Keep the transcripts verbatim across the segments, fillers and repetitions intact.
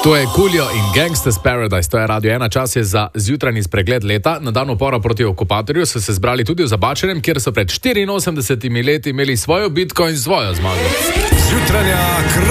To je Coolio in Gangsta's Paradise, to je Radio ena, čas je za zjutranji spregled leta. Na dan upora proti okupatorju so se zbrali tudi v Zabačenem, kjer so pred štiriinosemdesetimi leti imeli svojo bitko in svojo zmago. Zjutranja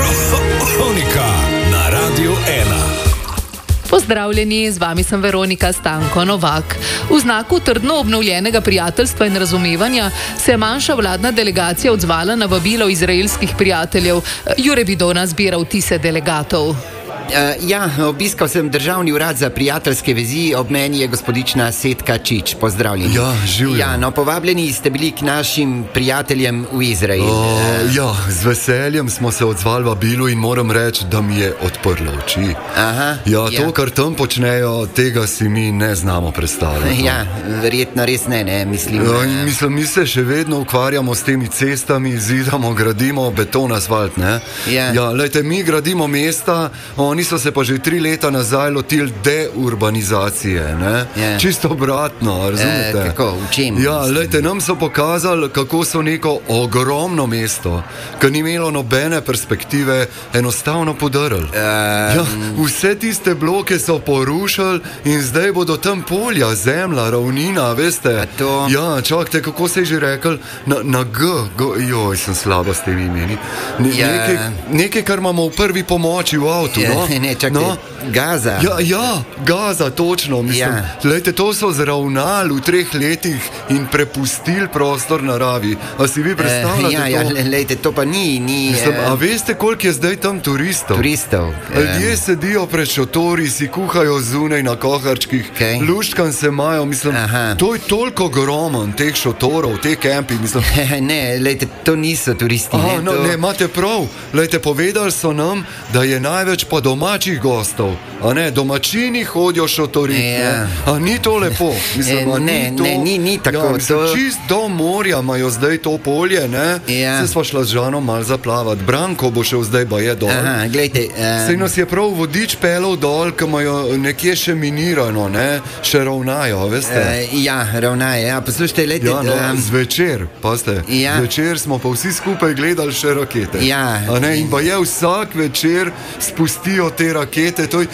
kronika na Radio ena. Pozdravljeni, z vami sem Veronika Stanko Novak. V znaku trdno obnovljenega prijateljstva in razumevanja se je manjša vladna delegacija odzvala na vabilo izraelskih prijateljev. Jure Vidona zbira vtise delegatov. Uh, ja, obiskal sem Državni urad za prijateljske vezi, ob meni je gospodična Setka Čič. Pozdravljeni. Ja, življenje. Ja, no, povabljeni ste bili k našim prijateljem v Izrael. Uh, ja, z veseljem smo se odzvali vabilu in moram reči, da mi je odprlo oči. Aha, ja, to, ja. kar tam počnejo, tega si mi ne znamo predstavljati. Ja, verjetno res ne, ne, mislim. Ja, mislim, mi se še vedno ukvarjamo s temi cestami, zidamo, gradimo beton, asfalt, ne? Ja. Ja, lejte, mi gradimo mesta, oni so se pa že tri leta nazaj lotili deurbanizacije, ne? Ja. Čisto obratno, razumete? E, kako, v čem? Ja, lejte, nam so pokazali, kako so neko ogromno mesto, ki ni imelo nobene perspektive, enostavno podrli. Uh, ja, vse tiste bloke so porušili in zdaj bodo tam polja, zemlja, ravnina, veste? To... Ja, čakajte, kako se je že rekel? Na, na G, G, joj, sem slaba s temi imeni. Ne, ja. nekaj, nekaj, kar imamo v prvi pomoči v avtu, ja, no? Ne, čakaj, no? Gaza. Ja, ja, Gaza, točno, mislim. Ja. Lejte, to so zravnali v treh letih in prepustili prostor naravi. A si vi predstavljate? Uh, ja, ja, lejte, to pa ni, ni... Mislim, uh... a veste, koliko je zdaj tam turistov? Turistov. Ljudje um... sedijo pred šotori, si kuhajo zunaj na koharčkih, okay. luštkan se imajo, mislim, Aha. to je toliko ogromen, teh šotorov, teh kempi, mislim. Ne, lejte, to niso turisti. Aha, ne, no, to... ne, imate prav. Lejte, povedali so nam, da je največ pa domačih gostov. A ne, domačini hodijo šotoriti. Ja. A ni to lepo? Mislim, a ne, ni to... ne, ni, ni tako. Ja, mislim, to... čist do morja imajo zdaj to polje, ne? Ja. Se sva šla z Žanom mal zaplavati. Branko bo šel zdaj baje dol. Aha, glejte... Um... Sej nas je prav vodič pelov dol, ki imajo nekje še minirano, ne? Še ravnajo, veste? Uh, ja, ravnajo, ja, poslušajte, lejte... Ja, no, um... zvečer, paste, ja. zvečer smo pa vsi skupaj gledali še rakete. Ja. A ne, in pa je vsak večer spustijo te rakete, to je...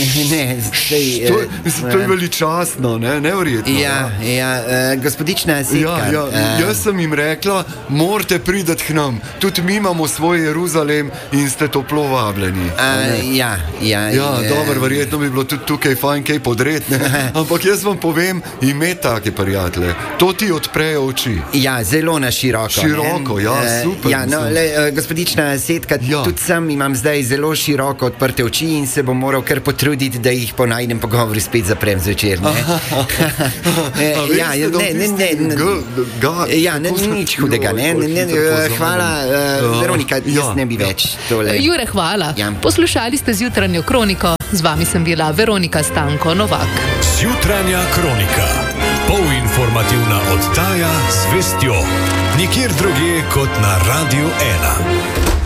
Ne, zdaj... To, mislim, to je veličastno, ne, neverjetno. Ja, ja, uh, gospodična Setka... Ja, ja, uh... jaz sem jim rekla, morate priti k nam, tudi mi imamo svoj Jeruzalem in ste toplo vabljeni. Uh, ja, ja... Ja, uh... dobro, verjetno bi bilo tudi tukaj fajn kaj podret, ne? Ampak jaz vam povem, ime take prijatelje, to ti odprejo oči. Ja, zelo na široko. Široko, ja, super. Ja, no, le, uh, gospodična Setka, ja. Tudi sam imam zdaj zelo široko odprte oči in se bom moral kar potruditi, da jih po najnem pogovoru spet zaprem zvečer, ne? Ja, ne, ne, ne, ne, ja, ne, nič hudega, ne, ne, ne, hvala, uh, Veronika, jaz ne bi več tole. Jure, hvala. Ja. Poslušali ste zjutranjo kroniko, z vami sem bila Veronika Stanko Novak. Zjutranja kronika, polinformativna oddaja z vestjo, nikjer drugje kot na Radio ena.